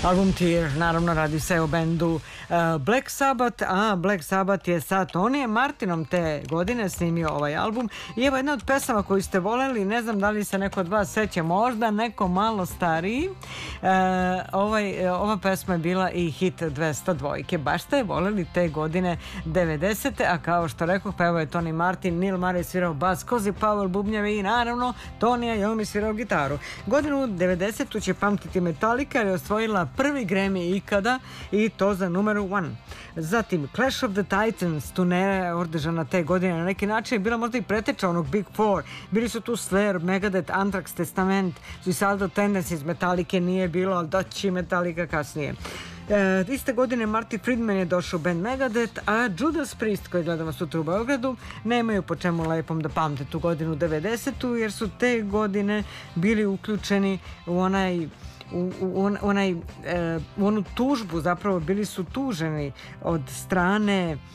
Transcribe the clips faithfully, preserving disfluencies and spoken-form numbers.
Album Tear, naravno radi se o bendu uh, Black Sabbath, a Black Sabbath je sa Tonyjem Martinom te godine snimio ovaj album. I evo jedna od pesama koju ste voleli, ne znam da li se neko od vas seća, možda neko malo stariji. Uh, ovaj, ova pesma je bila i hit dvesta dva. Baš ste je voleli te godine devedesete, a kao što rekoh, pevao je Tony Martin, Neil Murray svirao bas, Cozy Powell bubnjeve i naravno Tonija Iommi svirao gitaru. Godinu devedesetu će pamtiti Metallica jer je osvojila prvi Grammy ikada i to za numeru one. Zatim Clash of the Titans, turneja je održana te godine, na neki način je bila možda i preteča onog Big Four. Bili su tu Slayer, Megadeth, Anthrax, Testament, Suicidal Tendencies, Metallica nije bilo, ali doći Metallica kasnije. E, iste godine Marty Friedman je došao u band Megadeth, a Judas Priest, koji gledamo sutra u Beogradu, nemaju po čemu lepom da pamte tu godinu devedesetu, jer su te godine bili uključeni u onaj u, u, onaj, e, u onu tužbu, zapravo bili su tuženi od strane e,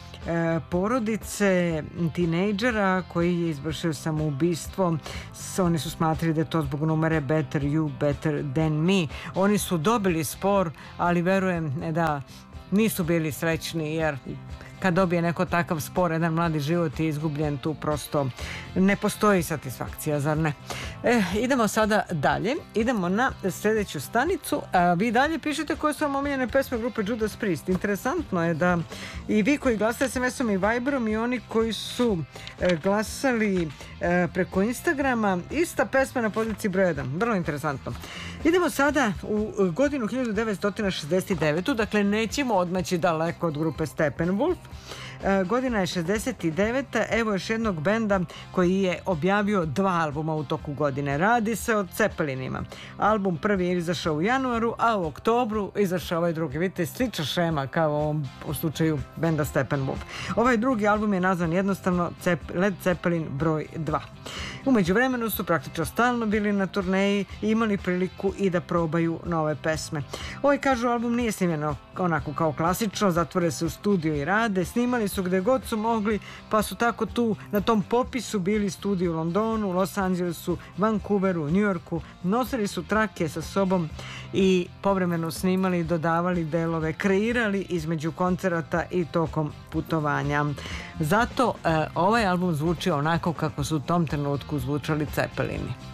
porodice tinejdžera koji je izvršio samoubistvo. Oni su smatrali da je to zbog numere Better You, Better Than Me. Oni su dobili spor, ali verujem da nisu bili srećni, jer kad dobije neko takav spor, jedan mladi život je izgubljen, tu prosto ne postoji satisfakcija, zar ne? E, idemo sada dalje, idemo na sljedeću stanicu. A vi dalje pišete koje su vam omiljene pesme grupe Judas Priest. Interesantno je da i vi koji glasate es em esom i Viberom i oni koji su e, glasali e, preko Instagrama, ista pesma na poziciji broj jedan. Vrlo interesantno. Idemo sada u godinu hiljadu devetsto šezdeset devetu, dakle nećemo odmaći daleko od grupe Steppenwolf. E, godina je šezdeset deveta. Evo još jednog benda koji je objavio dva albuma u toku godine. Radi se o Ceppelinima. Album prvi je izašao u januaru, a u oktobru izašao ovaj drugi. Vidite, slična šema kao u ovom u slučaju benda Steppenwolf. Ovaj drugi album je nazvan jednostavno Led Zeppelin broj dva. U međuvremenu su praktično stalno bili na turneji i imali priliku i da probaju nove pesme. Ovaj, kažu, album nije snimljeno onako kao klasično, zatvore se u studio i rade, snimali su gde god su mogli, pa su tako tu na tom popisu bili studiji u Londonu, Los Angelesu, Vancouveru, New Yorku, nosili su trake sa sobom i povremeno snimali i dodavali delove, kreirali između koncerata i tokom putovanja. Zato e, ovaj album zvuči onako kako su u tom trenutku zvučali Zeppelini.